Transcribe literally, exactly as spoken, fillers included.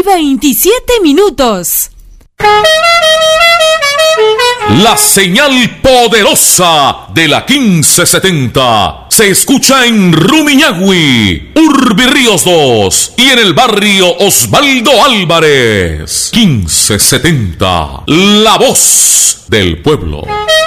veintisiete minutos. La señal poderosa de la quince setenta se escucha en Rumiñahui, Urbi Ríos dos y en el barrio Osvaldo Álvarez. quince setenta, la voz del pueblo.